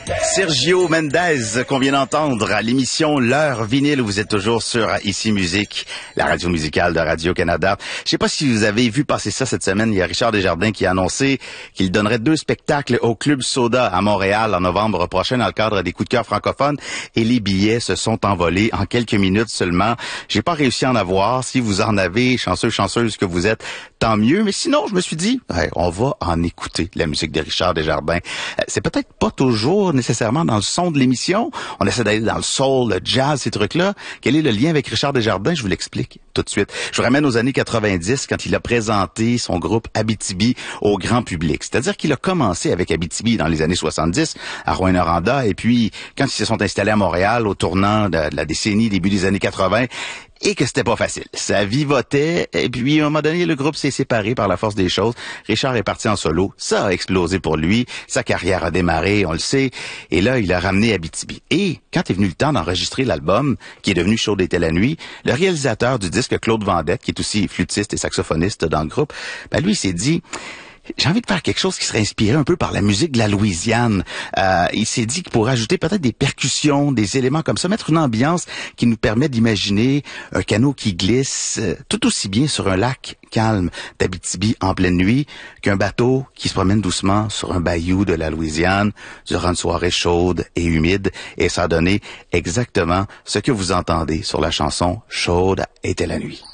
Sergio Mendes qu'on vient d'entendre à l'émission L'heure vinyle où vous êtes toujours sur Ici Musique, la radio musicale de Radio-Canada. Je sais pas si vous avez vu passer ça cette semaine, il y a Richard Desjardins qui a annoncé qu'il donnerait 2 spectacles au Club Soda à Montréal en novembre prochain dans le cadre des coups de cœur francophones et les billets se sont envolés en quelques minutes seulement. J'ai pas réussi à en avoir. Si vous en avez, chanceuse que vous êtes, tant mieux. Mais sinon, je me suis dit, on va en écouter la musique de Richard Desjardins. C'est peut-être pas toujours nécessairement dans le son de l'émission. On essaie d'aller dans le soul, le jazz, ces trucs-là. Quel est le lien avec Richard Desjardins? Je vous l'explique tout de suite. Je vous ramène aux années 90 quand il a présenté son groupe Abitibi au grand public. C'est-à-dire qu'il a commencé avec Abitibi dans les années 70 à Rouyn-Noranda et puis quand ils se sont installés à Montréal au tournant de la décennie, début des années 80, et que c'était pas facile. Ça vivotait, et puis à un moment donné, le groupe s'est séparé par la force des choses. Richard est parti en solo, ça a explosé pour lui, sa carrière a démarré, on le sait, et là, il a ramené Abitibi. Et quand est venu le temps d'enregistrer l'album, qui est devenu Chaud d'été la nuit, le réalisateur du disque, Claude Vendette, qui est aussi flûtiste et saxophoniste dans le groupe, lui, il s'est dit... J'ai envie de faire quelque chose qui serait inspiré un peu par la musique de la Louisiane. Il s'est dit qu'il pourrait ajouter peut-être des percussions, des éléments comme ça, mettre une ambiance qui nous permet d'imaginer un canot qui glisse tout aussi bien sur un lac calme d'Abitibi en pleine nuit qu'un bateau qui se promène doucement sur un bayou de la Louisiane durant une soirée chaude et humide. Et ça a donné exactement ce que vous entendez sur la chanson Chaude était la nuit.